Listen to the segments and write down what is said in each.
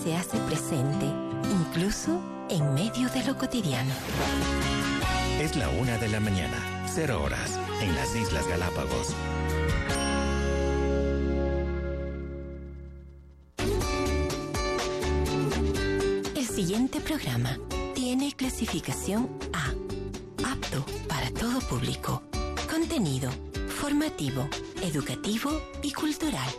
se hace presente, incluso en medio de lo cotidiano. Es la 1 de la mañana, 0 horas, en las Islas Galápagos. El siguiente programa tiene clasificación A, apto para todo público. Contenido formativo, educativo y cultural.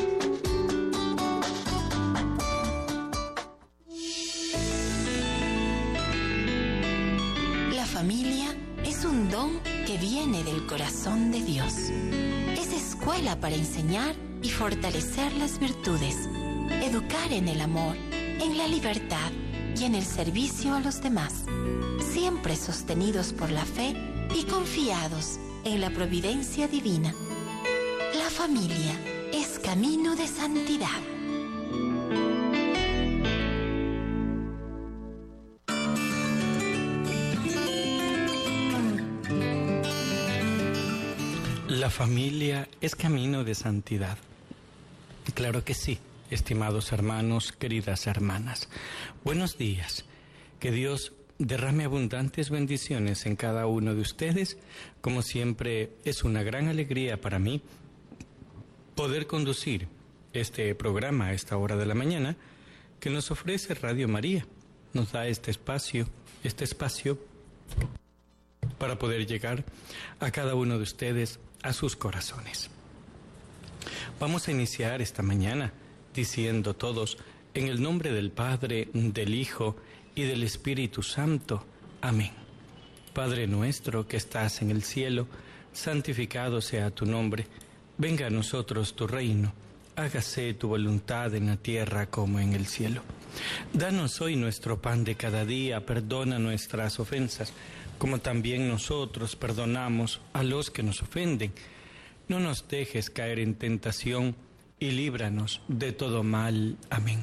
La familia es un don que viene del corazón de Dios. Es escuela para enseñar y fortalecer las virtudes, educar en el amor, en la libertad y en el servicio a los demás, siempre sostenidos por la fe y confiados en la providencia divina. La familia es camino de santidad. La familia es camino de santidad. Claro que sí, estimados hermanos, queridas hermanas. Buenos días. Que Dios derrame abundantes bendiciones en cada uno de ustedes. Como siempre, es una gran alegría para mí poder conducir este programa a esta hora de la mañana que nos ofrece Radio María. Nos da este espacio para poder llegar a cada uno de ustedes, a sus corazones. Vamos a iniciar esta mañana diciendo todos, en el nombre del Padre, del Hijo y del Espíritu Santo. Amén. Padre nuestro que estás en el cielo, santificado sea tu nombre. Venga a nosotros tu reino. Hágase tu voluntad en la tierra como en el cielo. Danos hoy nuestro pan de cada día. Perdona nuestras ofensas, como también nosotros perdonamos a los que nos ofenden. No nos dejes caer en tentación y líbranos de todo mal. Amén.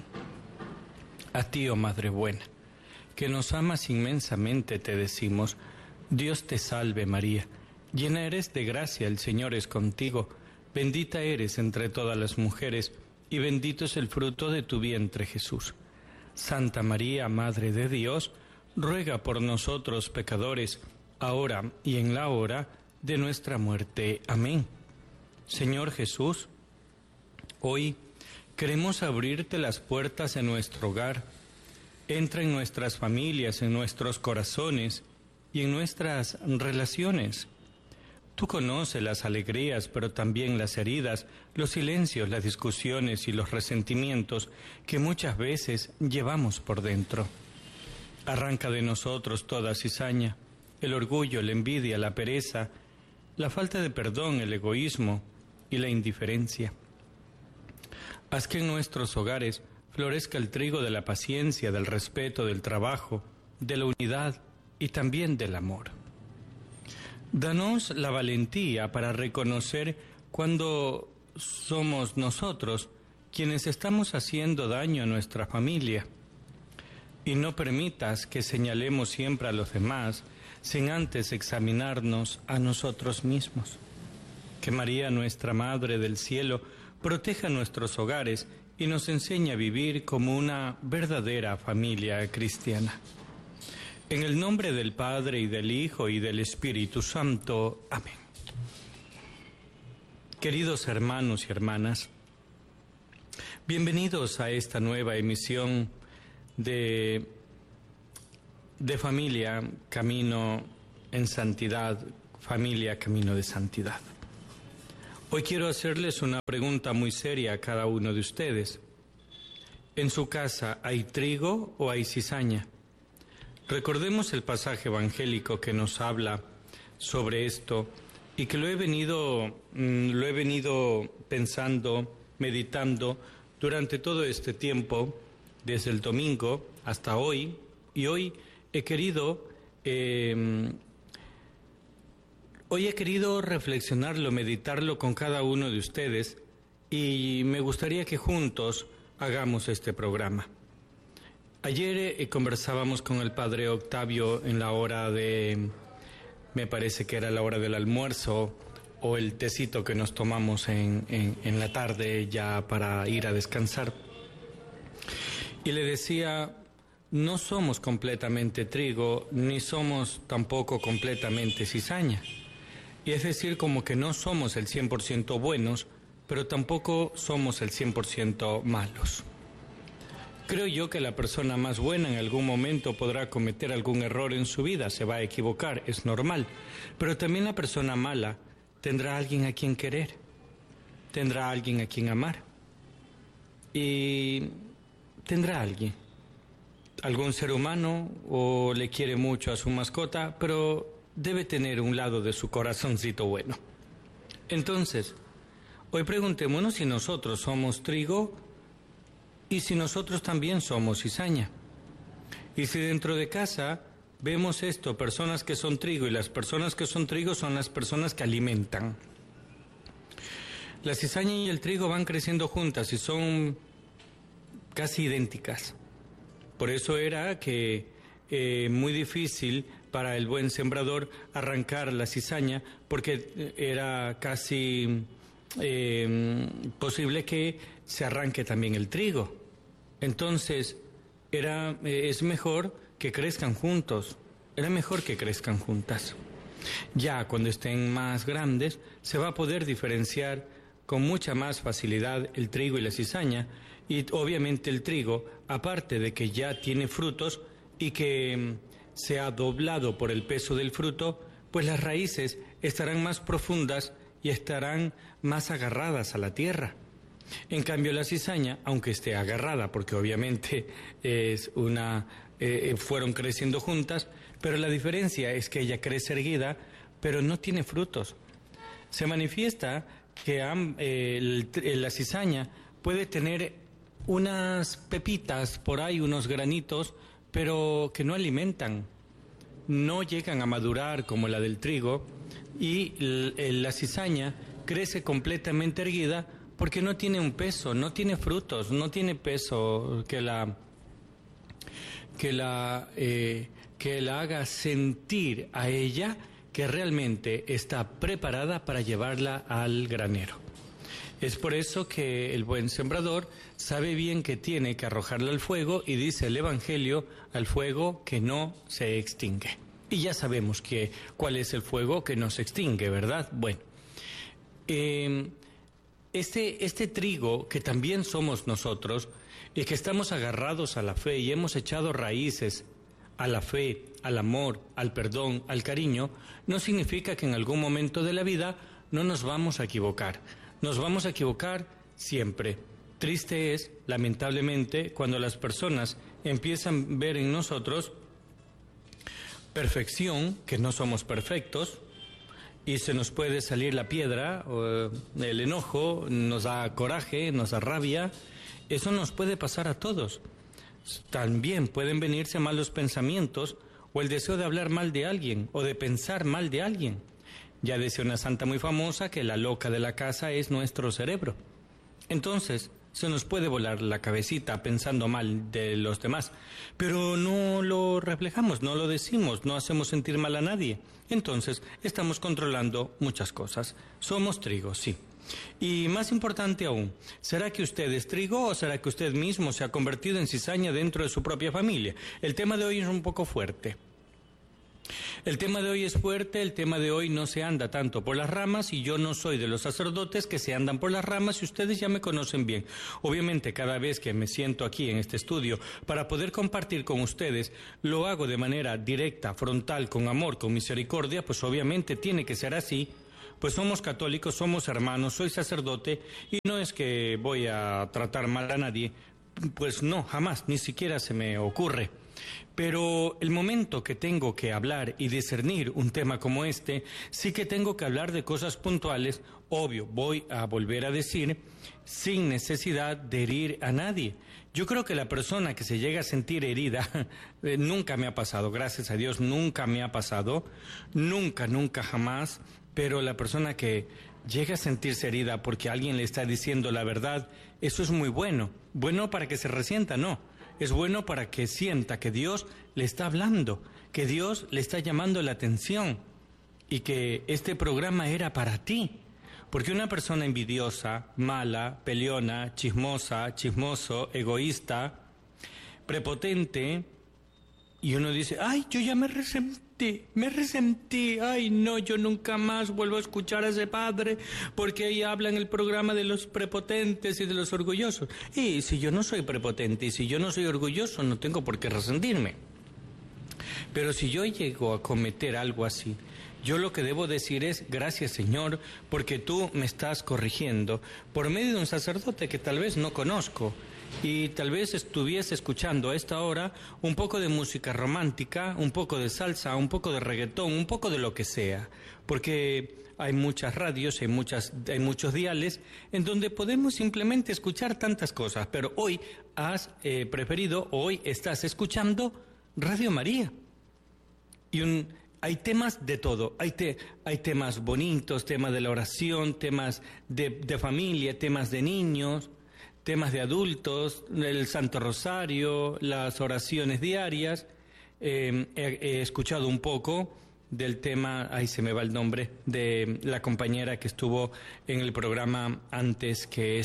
A ti, oh Madre buena, que nos amas inmensamente, te decimos, Dios te salve María, llena eres de gracia, el Señor es contigo, bendita eres entre todas las mujeres, y bendito es el fruto de tu vientre Jesús. Santa María, Madre de Dios, ruega por nosotros pecadores, ahora y en la hora de nuestra muerte. Amén. Señor Jesús, hoy queremos abrirte las puertas de nuestro hogar. Entra en nuestras familias, en nuestros corazones y en nuestras relaciones. Tú conoces las alegrías, pero también las heridas, los silencios, las discusiones y los resentimientos que muchas veces llevamos por dentro. Arranca de nosotros toda cizaña, el orgullo, la envidia, la pereza, la falta de perdón, el egoísmo y la indiferencia. Haz que en nuestros hogares florezca el trigo de la paciencia, del respeto, del trabajo, de la unidad y también del amor. Danos la valentía para reconocer cuando somos nosotros quienes estamos haciendo daño a nuestra familia. Y no permitas que señalemos siempre a los demás sin antes examinarnos a nosotros mismos. Que María, nuestra Madre del Cielo, proteja nuestros hogares y nos enseñe a vivir como una verdadera familia cristiana. En el nombre del Padre, y del Hijo, y del Espíritu Santo. Amén. Queridos hermanos y hermanas, bienvenidos a esta nueva emisión de Familia Camino en Santidad, Familia Camino de Santidad. Hoy quiero hacerles una pregunta muy seria a cada uno de ustedes. ¿En su casa hay trigo o hay cizaña? Recordemos el pasaje evangélico que nos habla sobre esto y que lo he venido pensando, meditando durante todo este tiempo, desde el domingo hasta hoy, y hoy he querido reflexionarlo, meditarlo con cada uno de ustedes, y me gustaría que juntos hagamos este programa. Ayer conversábamos con el padre Octavio en la hora me parece que era la hora del almuerzo o el tecito que nos tomamos en la tarde ya para ir a descansar. y le decía, no somos completamente trigo, ni somos tampoco completamente cizaña. Y es decir, como que no somos el 100% buenos, pero tampoco somos el 100% malos. Creo yo que la persona más buena en algún momento podrá cometer algún error en su vida, se va a equivocar, es normal. Pero también la persona mala tendrá a alguien a quien querer, tendrá a alguien a quien amar y tendrá a alguien, algún ser humano o le quiere mucho a su mascota, pero debe tener un lado de su corazoncito bueno. Entonces, hoy preguntémonos si nosotros somos trigo y si nosotros también somos cizaña. Y si dentro de casa vemos esto, personas que son trigo, y las personas que son trigo son las personas que alimentan. La cizaña y el trigo van creciendo juntas y son casi idénticas. Por eso era que muy difícil para el buen sembrador arrancar la cizaña, porque era casi posible que se arranque también el trigo. Entonces es mejor que crezcan juntos, era mejor que crezcan juntas. Ya cuando estén más grandes se va a poder diferenciar con mucha más facilidad el trigo y la cizaña, y obviamente el trigo, aparte de que ya tiene frutos y que se ha doblado por el peso del fruto, pues las raíces estarán más profundas y estarán más agarradas a la tierra. En cambio la cizaña, aunque esté agarrada, porque obviamente fueron creciendo juntas, pero la diferencia es que ella crece erguida, pero no tiene frutos. Se manifiesta que la cizaña puede tener unas pepitas por ahí, unos granitos, pero que no alimentan, no llegan a madurar como la del trigo, y la cizaña crece completamente erguida porque no tiene un peso, no tiene frutos, no tiene peso que la haga sentir a ella que realmente está preparada para llevarla al granero. Es por eso que el buen sembrador sabe bien que tiene que arrojarla al fuego, y dice el Evangelio, al fuego que no se extingue. Y ya sabemos cuál es el fuego que no se extingue, ¿verdad? Bueno, este trigo que también somos nosotros, y que estamos agarrados a la fe y hemos echado raíces a la fe, al amor, al perdón, al cariño, no significa que en algún momento de la vida no nos vamos a equivocar. Nos vamos a equivocar siempre. Triste es, lamentablemente, cuando las personas empiezan a ver en nosotros perfección, que no somos perfectos, y se nos puede salir la piedra, o el enojo, nos da coraje, nos da rabia. Eso nos puede pasar a todos. También pueden venirse malos pensamientos, o el deseo de hablar mal de alguien, o de pensar mal de alguien. Ya decía una santa muy famosa que la loca de la casa es nuestro cerebro. Entonces, se nos puede volar la cabecita pensando mal de los demás, pero no lo reflejamos, no lo decimos, no hacemos sentir mal a nadie. Entonces, estamos controlando muchas cosas. Somos trigo, sí. Y más importante aún, ¿será que usted es trigo o será que usted mismo se ha convertido en cizaña dentro de su propia familia? El tema de hoy es un poco fuerte. El tema de hoy es fuerte, el tema de hoy no se anda tanto por las ramas, y yo no soy de los sacerdotes que se andan por las ramas, y ustedes ya me conocen bien. Obviamente cada vez que me siento aquí en este estudio para poder compartir con ustedes, lo hago de manera directa, frontal, con amor, con misericordia, pues obviamente tiene que ser así. Pues somos católicos, somos hermanos, soy sacerdote, y no es que voy a tratar mal a nadie, pues no, jamás, ni siquiera se me ocurre. Pero el momento que tengo que hablar y discernir un tema como este, sí que tengo que hablar de cosas puntuales, obvio, voy a volver a decir, sin necesidad de herir a nadie. Yo creo que la persona que se llega a sentir herida, nunca me ha pasado, gracias a Dios, nunca me ha pasado, nunca, jamás, pero la persona que llega a sentirse herida porque alguien le está diciendo la verdad, eso es muy bueno. Bueno para que se resienta, no. Es bueno para que sienta que Dios le está hablando, que Dios le está llamando la atención, y que este programa era para ti. Porque una persona envidiosa, mala, peleona, chismosa, chismoso, egoísta, prepotente, y uno dice, ay, yo ya me resentí, ay, no, yo nunca más vuelvo a escuchar a ese padre, porque ahí habla en el programa de los prepotentes y de los orgullosos. Y si yo no soy prepotente y si yo no soy orgulloso, no tengo por qué resentirme. Pero si yo llego a cometer algo así, yo lo que debo decir es, gracias Señor, porque tú me estás corrigiendo por medio de un sacerdote que tal vez no conozco, y tal vez estuviese escuchando a esta hora un poco de música romántica, un poco de salsa, un poco de reggaetón, un poco de lo que sea, porque hay muchas radios, hay muchos diales en donde podemos simplemente escuchar tantas cosas, pero hoy has preferido, hoy estás escuchando Radio María. Hay temas de todo, hay temas bonitos, temas de la oración, temas de familia, temas de niños, temas de adultos, el Santo Rosario, las oraciones diarias. He escuchado un poco del tema, ahí se me va el nombre, de la compañera que estuvo en el programa antes que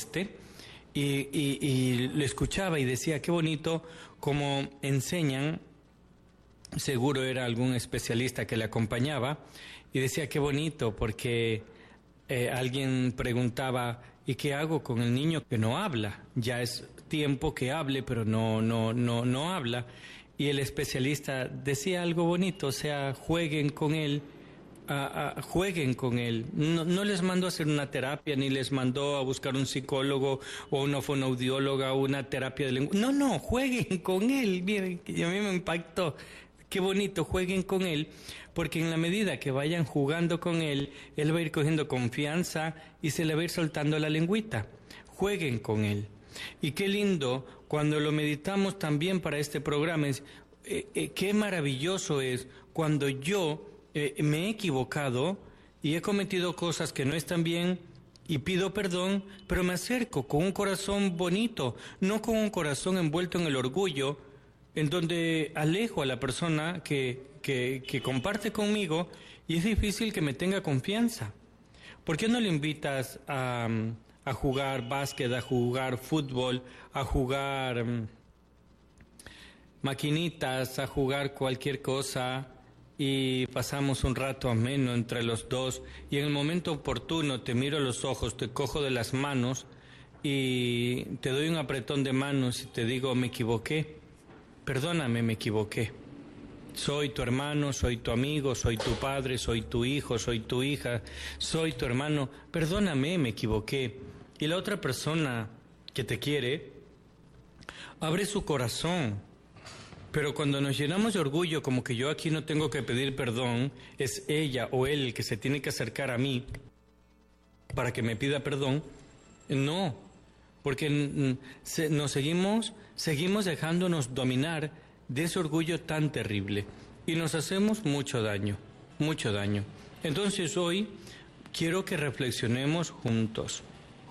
y le escuchaba y decía, qué bonito cómo enseñan. Seguro era algún especialista que le acompañaba, y decía qué bonito porque alguien preguntaba, ¿y qué hago con el niño que no habla? Ya es tiempo que hable, pero no habla. Y el especialista decía algo bonito, o sea, jueguen con él. Jueguen con él. No les mandó a hacer una terapia, ni les mandó a buscar un psicólogo o una fonoaudióloga o una terapia de lengua. No, jueguen con él. Miren, a mí me impactó. Qué bonito, jueguen con él, porque en la medida que vayan jugando con él va a ir cogiendo confianza y se le va a ir soltando la lengüita. Jueguen con él. Y qué lindo cuando lo meditamos también para este programa. Qué maravilloso es cuando yo me he equivocado y he cometido cosas que no están bien y pido perdón, pero me acerco con un corazón bonito, no con un corazón envuelto en el orgullo, en donde alejo a la persona que comparte conmigo y es difícil que me tenga confianza. ¿Por qué no le invitas a jugar básquet, a jugar fútbol, a jugar maquinitas, a jugar cualquier cosa y pasamos un rato ameno entre los dos y en el momento oportuno te miro a los ojos, te cojo de las manos y te doy un apretón de manos y te digo, me equivoqué? Perdóname, me equivoqué. Soy tu hermano, soy tu amigo, soy tu padre, soy tu hijo, soy tu hija, soy tu hermano. Perdóname, me equivoqué. Y la otra persona que te quiere abre su corazón. Pero cuando nos llenamos de orgullo, como que yo aquí no tengo que pedir perdón, es ella o él el que se tiene que acercar a mí para que me pida perdón, no, porque nos seguimos dejándonos dominar de ese orgullo tan terrible y nos hacemos mucho daño. Entonces hoy quiero que reflexionemos juntos.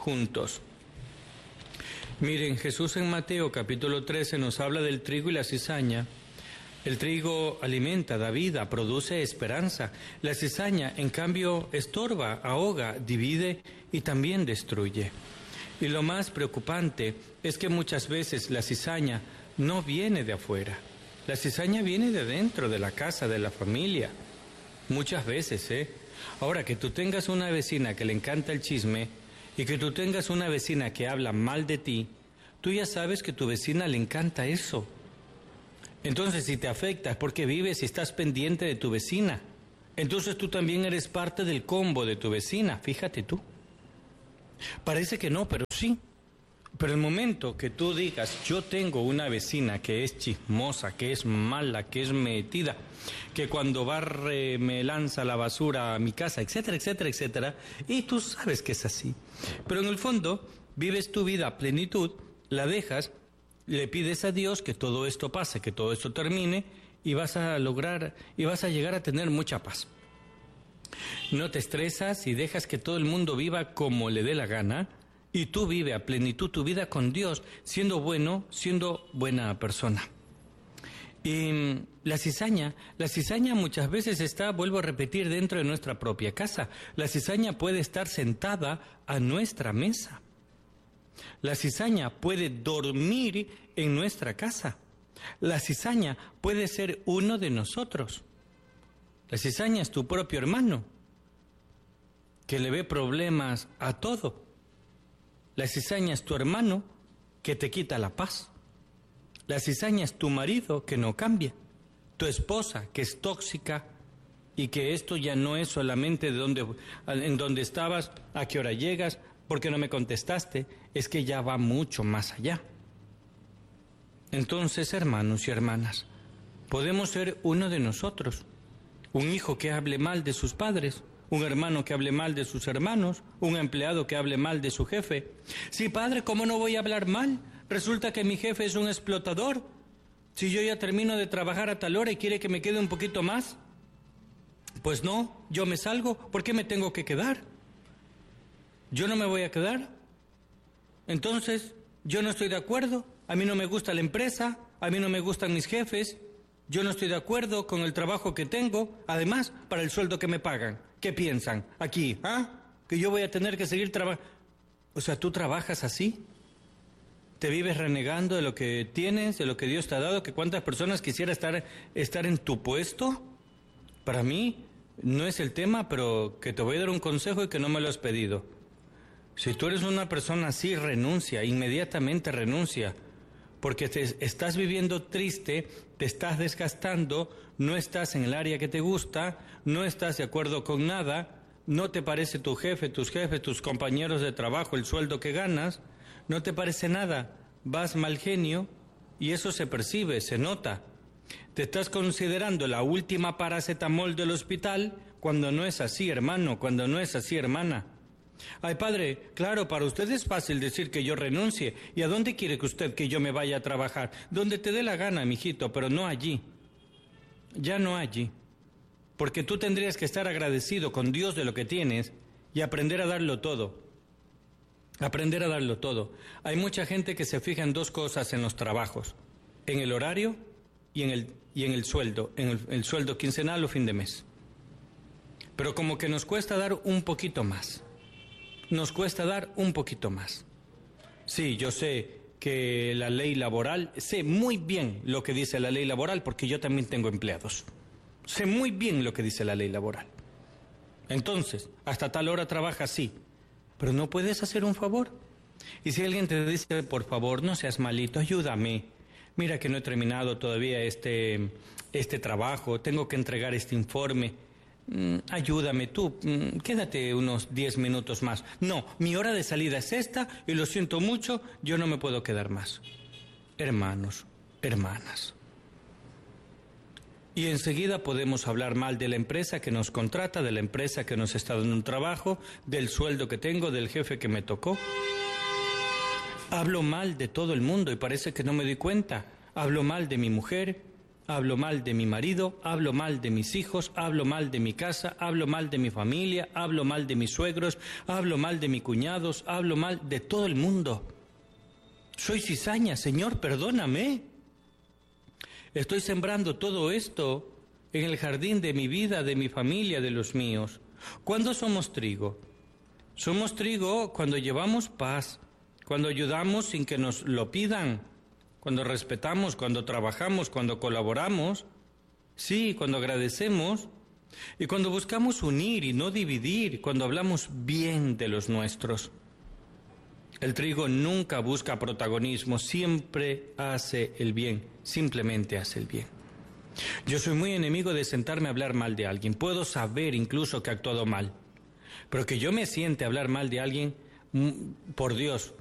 Miren, Jesús en Mateo capítulo 13 nos habla del trigo y la cizaña. El trigo alimenta, da vida, produce esperanza. La cizaña, en cambio, estorba, ahoga, divide y también destruye. Y lo más preocupante es que muchas veces la cizaña no viene de afuera. La cizaña viene de dentro, de la casa, de la familia. Muchas veces, Ahora, que tú tengas una vecina que le encanta el chisme y que tú tengas una vecina que habla mal de ti, tú ya sabes que a tu vecina le encanta eso. Entonces, si te afecta es porque vives y estás pendiente de tu vecina. Entonces tú también eres parte del combo de tu vecina, fíjate tú. Parece que no, pero sí. Pero el momento que tú digas, yo tengo una vecina que es chismosa, que es mala, que es metida, que cuando barre me lanza la basura a mi casa, etcétera, etcétera, etcétera, y tú sabes que es así. Pero en el fondo, vives tu vida a plenitud, la dejas, le pides a Dios que todo esto pase, que todo esto termine, y vas a llegar a tener mucha paz. No te estresas y dejas que todo el mundo viva como le dé la gana, y tú vive a plenitud tu vida con Dios, siendo buena persona. Y la cizaña muchas veces está, vuelvo a repetir, dentro de nuestra propia casa. La cizaña puede estar sentada a nuestra mesa. La cizaña puede dormir en nuestra casa. La cizaña puede ser uno de nosotros. La cizaña es tu propio hermano, que le ve problemas a todo. La cizaña es tu hermano, que te quita la paz. La cizaña es tu marido, que no cambia. Tu esposa, que es tóxica, y que esto ya no es solamente en donde estabas, a qué hora llegas, por qué no me contestaste, es que ya va mucho más allá. Entonces, hermanos y hermanas, podemos ser uno de nosotros, un hijo que hable mal de sus padres, un hermano que hable mal de sus hermanos, un empleado que hable mal de su jefe. Sí, padre, ¿cómo no voy a hablar mal? Resulta que mi jefe es un explotador. Si yo ya termino de trabajar a tal hora y quiere que me quede un poquito más, pues no, yo me salgo. ¿Por qué me tengo que quedar? Yo no me voy a quedar. Entonces, yo no estoy de acuerdo. A mí no me gusta la empresa, a mí no me gustan mis jefes. Yo no estoy de acuerdo con el trabajo que tengo. Además, para el sueldo que me pagan. ¿Qué piensan aquí? ¿Que yo voy a tener que seguir trabajando? O sea, ¿tú trabajas así? ¿Te vives renegando de lo que tienes, de lo que Dios te ha dado? ¿Que cuántas personas quisiera estar en tu puesto? Para mí no es el tema, pero que te voy a dar un consejo y que no me lo has pedido. Si tú eres una persona así, renuncia, inmediatamente renuncia, porque te estás viviendo triste, te estás desgastando, no estás en el área que te gusta, no estás de acuerdo con nada, no te parece tu jefe, tus jefes, tus compañeros de trabajo, el sueldo que ganas, no te parece nada, vas mal genio y eso se percibe, se nota. Te estás considerando la última paracetamol del hospital cuando no es así, hermano, cuando no es así, hermana. Ay, padre, claro, para usted es fácil decir que yo renuncie. ¿Y a dónde quiere que usted que yo me vaya a trabajar? Donde te dé la gana, mijito, pero no allí. Ya no allí. Porque tú tendrías que estar agradecido con Dios de lo que tienes y aprender a darlo todo. Aprender a darlo todo. Hay mucha gente que se fija en dos cosas en los trabajos. En el horario y en el sueldo. En el sueldo quincenal o fin de mes. Pero como que nos cuesta dar un poquito más. Nos cuesta dar un poquito más. Sí, yo sé que la ley laboral, sé muy bien lo que dice la ley laboral porque yo también tengo empleados. Sé muy bien lo que dice la ley laboral. Entonces, hasta tal hora trabajas, sí, pero ¿no puedes hacer un favor? Y si alguien te dice, por favor, no seas malito, ayúdame. Mira que no he terminado todavía este trabajo, tengo que entregar este informe. Ayúdame tú, quédate unos 10 minutos más. No, mi hora de salida es esta y lo siento mucho, yo no me puedo quedar más. Hermanos, hermanas. Y enseguida podemos hablar mal de la empresa que nos contrata, de la empresa que nos está dando un trabajo, del sueldo que tengo, del jefe que me tocó. Hablo mal de todo el mundo y parece que no me doy cuenta. Hablo mal de mi mujer. Hablo mal de mi marido, hablo mal de mis hijos, hablo mal de mi casa, hablo mal de mi familia, hablo mal de mis suegros, hablo mal de mis cuñados, hablo mal de todo el mundo. Soy cizaña, Señor, perdóname. Estoy sembrando todo esto en el jardín de mi vida, de mi familia, de los míos. ¿Cuándo somos trigo? Somos trigo cuando llevamos paz, cuando ayudamos sin que nos lo pidan. Cuando respetamos, cuando trabajamos, cuando colaboramos, sí, cuando agradecemos y cuando buscamos unir y no dividir, cuando hablamos bien de los nuestros. El trigo nunca busca protagonismo, siempre hace el bien, simplemente hace el bien. Yo soy muy enemigo de sentarme a hablar mal de alguien, puedo saber incluso que he actuado mal, pero que yo me siente a hablar mal de alguien, por Dios,